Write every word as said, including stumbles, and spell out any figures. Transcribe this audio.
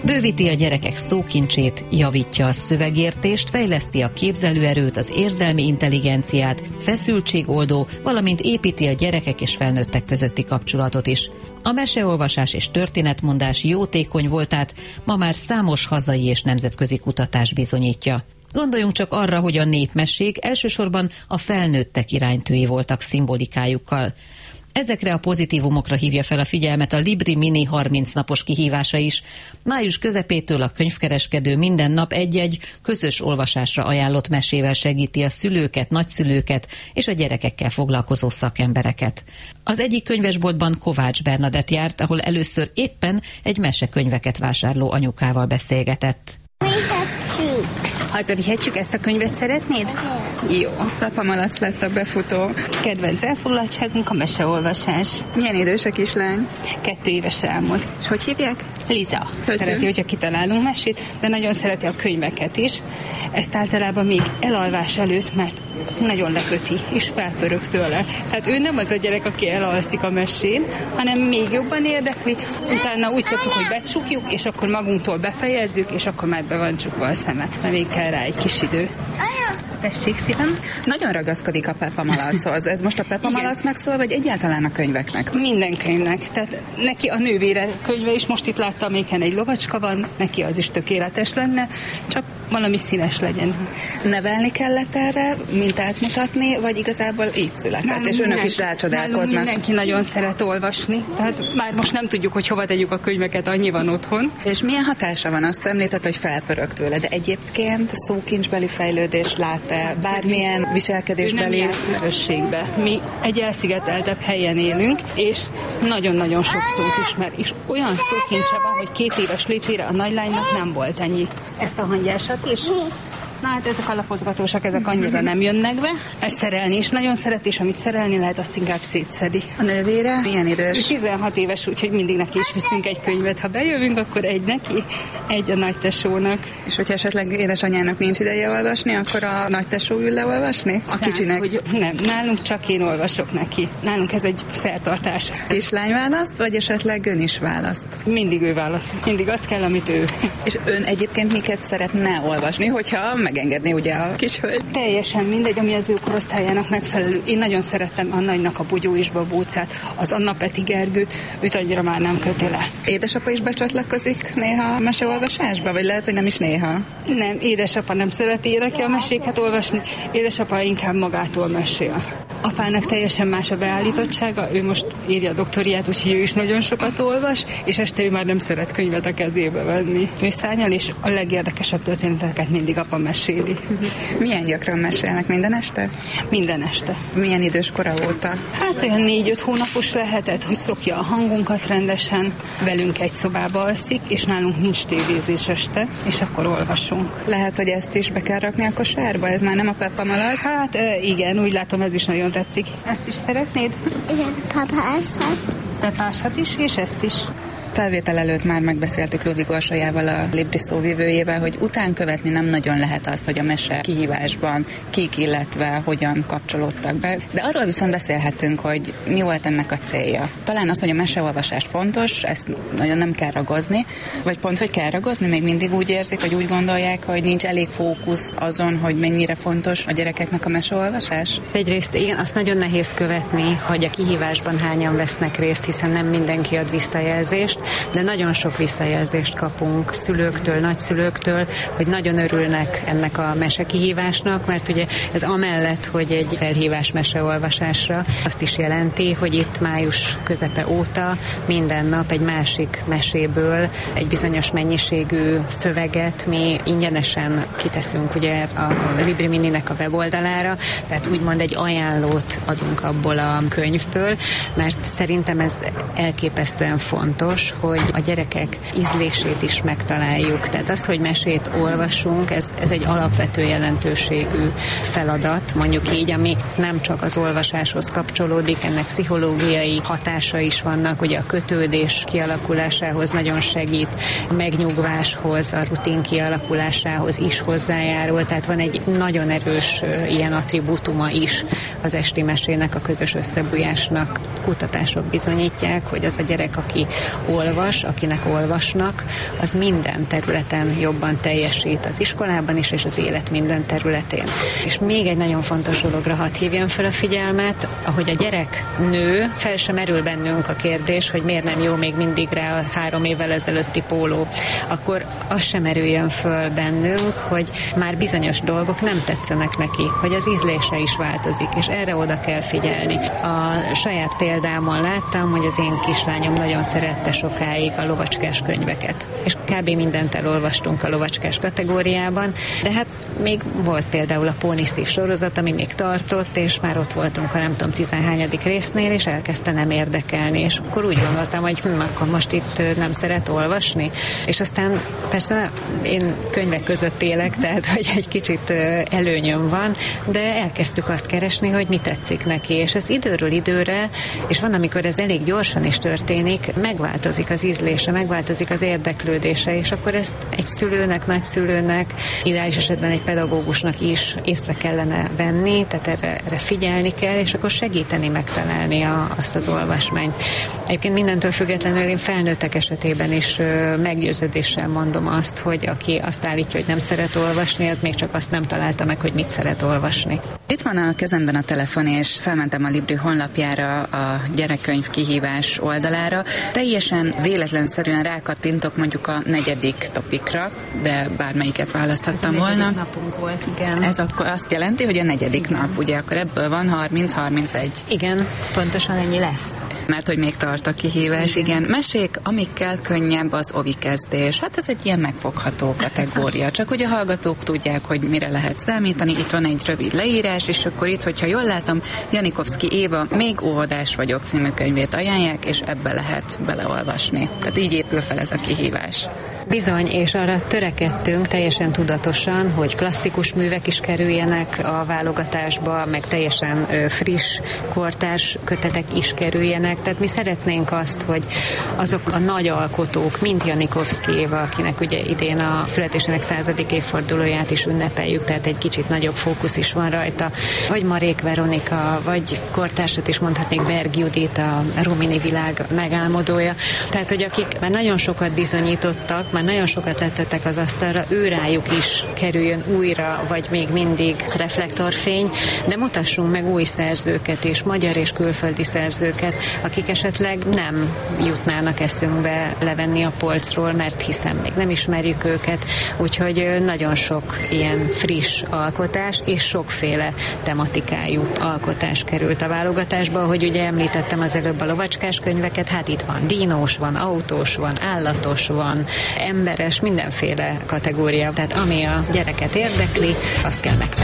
Bővíti a gyerekek szókincsét, javítja a szövegértést, fejleszti a képzelőerőt, az érzelmi intelligenciát, feszültségoldó, valamint építi a gyerekek és felnőttek közötti kapcsolatot is. A meseolvasás és történetmondás jótékony voltát ma már számos hazai és nemzetközi kutatás bizonyítja. Gondoljunk csak arra, hogy a népmesék elsősorban a felnőttek iránytűi voltak szimbolikájukkal. Ezekre a pozitívumokra hívja fel a figyelmet a Libri Mini harminc napos kihívása is. Május közepétől a könyvkereskedő minden nap egy-egy közös olvasásra ajánlott mesével segíti a szülőket, nagyszülőket és a gyerekekkel foglalkozó szakembereket. Az egyik könyvesboltban Kovács Bernadett járt, ahol először éppen egy mesekönyveket vásárló anyukával beszélgetett. Hazavihetjük, ezt a könyvet szeretnéd? Jó. Peppa Malac lett a befutó. Kedvenc elfoglaltságunk a meseolvasás. Milyen idős a kislány? Kettő éves elmúlt. És hogy hívják? Liza. Hogy szereti, hogyha kitalálunk mesét, de nagyon szereti a könyveket is. Ezt általában még elalvás előtt, mert nagyon leköti, és felpörög tőle. Tehát ő nem az a gyerek, aki elalszik a mesén, hanem még jobban érdekli. Utána úgy szoktuk, hogy becsukjuk, és akkor magunktól befejezzük, és akkor már be van csukva a szeme. De még kell rá egy kis idő. Tessék szívem. Nagyon ragaszkodik a Peppa Malachoz. Ez most a Peppa Malacnak szól, vagy egyáltalán a könyveknek? Minden könyvnek. Tehát neki a nővére könyve is, most itt láttam, amelyiken egy lovacska van, neki az is tökéletes lenne, csak valami színes legyen. Nevelni kellett erre, mintát mutatni, vagy igazából így született, nálunk és önök mindenki, is rácsodálkoznak? Mindenki nagyon szeret olvasni, tehát már most nem tudjuk, hogy hova tegyük a könyveket, annyi van otthon. És milyen hatása van? Azt említett, hogy felpörög tőle, de egyébként szókincsbeli fejlődés lát-e, bármilyen viselkedésbeli? Ő nem jár közösségbe. Mi egy elszigeteltebb helyen élünk, és nagyon-nagyon sok szót ismer, és olyan szókincse van, hogy két éves létére a nagylánynak nem volt ennyi. Ezt a hangyásat is. Na hát ezek a lapozgatósak, ezek annyira nem jönnek be, mert szerelni is nagyon szeret, és amit szerelni lehet, azt inkább szétszedi. A nővére milyen idős? tizenhat éves, úgyhogy mindig neki is viszünk egy könyvet. Ha bejövünk, akkor egy neki, egy a nagytesónak. És hogyha esetleg édesanyjának nincs ideje olvasni, akkor a nagytesó ül le olvasni? A Szánsz, kicsinek? hogy nem, nálunk csak én olvasok neki. Nálunk ez egy szertartás. És lány választ, vagy esetleg ön is választ? Mindig ő választ. Mindig azt kell, amit ő. És ön egyébként miket szeretne olvasni, hogyha megengedni ugye a kishölgy? Teljesen mindegy, ami az ő korosztályának megfelelő. Én nagyon szerettem a nagynak a Bogyó és Babócát, az Anna Peti Gergőt, őt annyira már nem köti le. Édesapa is becsatlakozik néha a meseolvasásba, vagy lehet, hogy nem is néha? Nem, édesapa nem szereti neki a meséket olvasni, édesapa inkább magától mesél. Apának teljesen más a beállítottsága, ő most írja a doktoriát, úgyhogy ő is nagyon sokat olvas, és este ő már nem szeret könyvet a kezébe venni. Ő szárnyal, és a legérdekesebb történeteket mindig apa meséli. Milyen gyakran mesélnek? Minden este? Minden este. Milyen idős kora óta? Hát olyan négy-öt hónapos lehetett, hogy szokja a hangunkat rendesen, velünk egy szobába alszik, és nálunk nincs tévézés este, és akkor olvasunk. Lehet, hogy ezt is be kell rakni a kosárba? Ez már nem a Peppa Malac? Hát igen, úgy látom, ez is nagyon tetszik. Ezt is szeretnéd? Igen, papásat. Papásat is, és ezt is. Felvétel előtt már megbeszéltük Ludvig Orsolyával, a Libri szóvivőjével, hogy után követni nem nagyon lehet azt, hogy a mese kihívásban kik, illetve hogyan kapcsolódtak be. De arról viszont beszélhetünk, hogy mi volt ennek a célja. Talán az, hogy a meseolvasás fontos, ezt nagyon nem kell ragozni, vagy pont, hogy kell ragozni, még mindig úgy érzik, hogy úgy gondolják, hogy nincs elég fókusz azon, hogy mennyire fontos a gyerekeknek a meseolvasás? Egyrészt igen, azt nagyon nehéz követni, hogy a kihívásban hányan vesznek részt, hiszen nem mindenki ad visszajelzést, de nagyon sok visszajelzést kapunk szülőktől, nagyszülőktől, hogy nagyon örülnek ennek a mesekihívásnak, mert ugye ez amellett, hogy egy felhívás meseolvasásra, azt is jelenti, hogy itt május közepe óta minden nap egy másik meséből egy bizonyos mennyiségű szöveget mi ingyenesen kiteszünk ugye a Libri Mininek a weboldalára, tehát úgymond egy ajánlót adunk abból a könyvből, mert szerintem ez elképesztően fontos, hogy a gyerekek ízlését is megtaláljuk. Tehát az, hogy mesét olvasunk, ez, ez egy alapvető jelentőségű feladat, mondjuk így, ami nem csak az olvasáshoz kapcsolódik, ennek pszichológiai hatása is vannak, ugye a kötődés kialakulásához nagyon segít, a megnyugváshoz, a rutin kialakulásához is hozzájárul, tehát van egy nagyon erős ilyen attribútuma is az esti mesének, a közös összebújásnak. kutatások bizonyítják, hogy az a gyerek, aki olvas, akinek olvasnak, az minden területen jobban teljesít, az iskolában is, és az élet minden területén. És még egy nagyon fontos dologra hadd hívjam fel a figyelmet, ahogy a gyerek nő, fel sem merül bennünk a kérdés, hogy miért nem jó még mindig rá a három évvel ezelőtti póló, akkor az sem merüljön föl bennünk, hogy már bizonyos dolgok nem tetszenek neki, hogy az ízlése is változik, és erre oda kell figyelni. A saját példámon láttam, hogy az én kislányom nagyon szerette sokáig a lovacskás könyveket, és kb. Mindent elolvastunk a lovacskás kategóriában, de hát még volt például a Póniszív sorozat, ami még tartott, és már ott voltunk a nem tudom tizenhányadik résznél, és elkezdte nem érdekelni, és akkor úgy gondoltam, hogy hm, akkor most itt nem szeret olvasni, és aztán persze én könyvek között élek, tehát hogy egy kicsit előnyöm van, de elkezdtük azt keresni, hogy mi tetszik neki, és ez időről időre, és van, amikor ez elég gyorsan is történik, megváltozik az ízlése, megváltozik az érdeklődése, és akkor ezt egy szülőnek, nagyszülőnek, ideális esetben egy pedagógusnak is észre kellene venni, tehát erre, erre figyelni kell, és akkor segíteni megtalálni a, azt az olvasmányt. Egyébként mindentől függetlenül én felnőttek esetében is ö, meggyőződéssel mondom azt, hogy aki azt állítja, hogy nem szeret olvasni, az még csak azt nem találta meg, hogy mit szeret olvasni. Itt van a kezemben a telefon, és felmentem a Libri honlapjára, a gyerekkönyv kihívás oldalára. Teljesen véletlenszerűen rákattintok mondjuk a negyedik topikra, de bármelyiket választhattam volna. Ez napunk volt, igen. Ez akkor azt jelenti, hogy a negyedik igen. nap, ugye akkor ebből van harminc harmincegy. Igen, pontosan ennyi lesz. Mert hogy még tart a kihívás, igen. igen. Mesék, amikkel könnyebb az ovi kezdés. Hát ez egy ilyen megfogható kategória. Csak hogy a hallgatók tudják, hogy mire lehet számítani. Itt van egy rövid leírás, és akkor itt, hogyha jól látom, Janikovszky Éva Még óvodás vagyok című könyvét ajánlják, és ebbe lehet beleolvasni. Tehát így épül fel ez a kihívás. Bizony, és arra törekedtünk teljesen tudatosan, hogy klasszikus művek is kerüljenek a válogatásba, meg teljesen friss, kortárs kötetek is kerüljenek. Tehát mi szeretnénk azt, hogy azok a nagy alkotók, mint Janikovszky Éva, akinek ugye idén a születésének századik évfordulóját is ünnepeljük, tehát egy kicsit nagyobb fókusz is van rajta, vagy Marék Veronika, vagy kortársat is mondhatnék, Berg Judit, a Rumini világ megálmodója. Tehát, hogy akik már nagyon sokat bizonyítottak, már nagyon sokat lettettek az asztalra, őrájuk is kerüljön újra, vagy még mindig reflektorfény, de mutassunk meg új szerzőket is, magyar és külföldi szerzőket, akik esetleg nem jutnának eszünkbe levenni a polcról, mert hiszen még nem ismerjük őket, úgyhogy nagyon sok ilyen friss alkotás és sokféle tematikájú alkotás került a válogatásba, ahogy ugye említettem az előbb a lovacskás könyveket, hát itt van dinós, van autós, van állatos, van emberes, mindenféle kategória. Tehát ami a gyereket érdekli, azt kell megtenni.